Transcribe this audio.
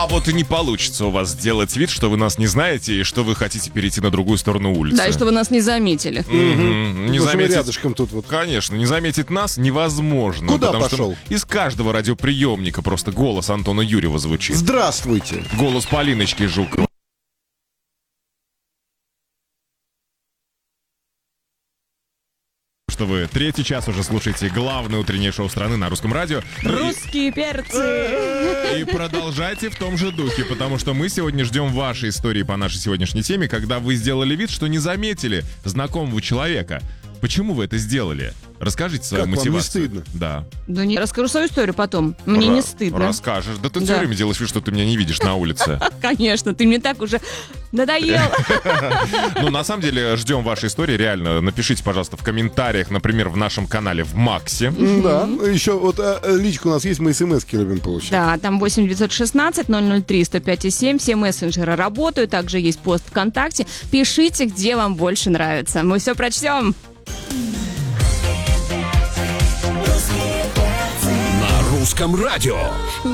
А вот и не получится у вас сделать вид, что вы нас не знаете и что вы хотите перейти на другую сторону улицы. Да, и что вы нас не заметили. Не заметить... рядышком тут вот. Конечно, не заметить нас невозможно. Куда потому пошел? Что из каждого радиоприемника просто голос Антона Юрьева звучит. Здравствуйте. Голос Полиночки Жуковой. Что вы третий час уже слушаете главное утреннее шоу страны на русском радио. Русские перцы. И продолжайте в том же духе, потому что мы сегодня ждем вашей истории по нашей сегодняшней теме, когда вы сделали вид, что не заметили знакомого человека. Почему вы это сделали? Расскажите свою Как, мотивацию. вам не стыдно? Да. Да не, расскажу свою историю потом. Мне не стыдно. Расскажешь. Да ты Да. все время делаешь вид, что ты меня не видишь на улице. Конечно, ты мне так уже надоел. Ну, на самом деле, ждем вашей истории, реально. Напишите, пожалуйста, в комментариях, например, в нашем канале в Максе. Да, еще вот личка у нас есть, мы смс-ки любим получать. Да, там 8 916 003 105 7. Все мессенджеры работают. Также есть пост ВКонтакте. Пишите, где вам больше нравится. Мы все прочтем. На русском радио.